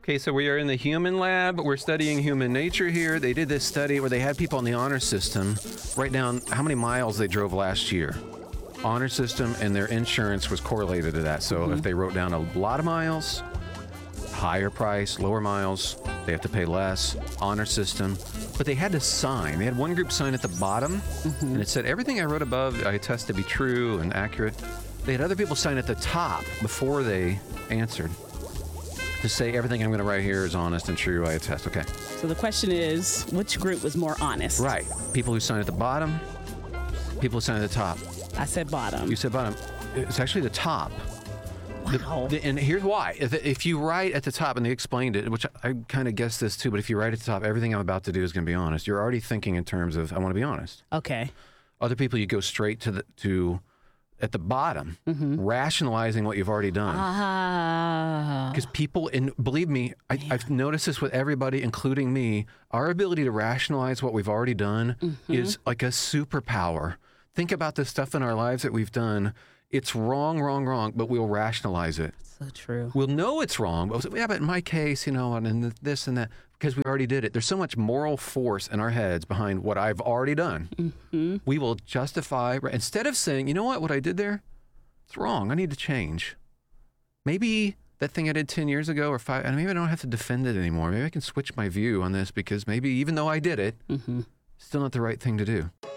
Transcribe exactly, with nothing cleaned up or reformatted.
Okay, so we are in the human lab. We're studying human nature here. They did this study where they had people in the honor system write down how many miles they drove last year. Honor system and their insurance was correlated to that. So mm-hmm. if they wrote down a lot of miles, higher price, lower miles, they have to pay less. Honor system. But they had to sign. They had one group sign at the bottom, mm-hmm. and it said, everything I wrote above, I attest to be true and accurate. They had other people sign at the top before they answered to say, everything I'm going to write here is honest and true, I attest. Okay. So the question is, which group was more honest? Right. People who sign at the bottom, people who sign at the top. I said bottom. You said bottom. It's actually the top. Wow. The, the, and here's why. If, if you write at the top, and they explained it, which I, I kind of guessed this too, but if you write at the top, everything I'm about to do is going to be honest. You're already thinking in terms of, I want to be honest. Okay. Other people, you go straight to the to at the bottom, mm-hmm. rationalizing what you've already done. Ah. Because people, and believe me, I, I've noticed this with everybody, including me, our ability to rationalize what we've already done mm-hmm. is like a superpower. Think about the stuff in our lives that we've done. It's wrong, wrong, wrong, but we'll rationalize it. So true. We'll know it's wrong, but we'll say, yeah, but in my case, you know, and, and this and that, because we already did it. There's so much moral force in our heads behind what I've already done. Mm-hmm. We will justify, instead of saying, you know what, what I did there, it's wrong. I need to change. Maybe that thing I did ten years ago or five, and maybe I don't have to defend it anymore. Maybe I can switch my view on this because maybe even though I did it, mm-hmm. still not the right thing to do.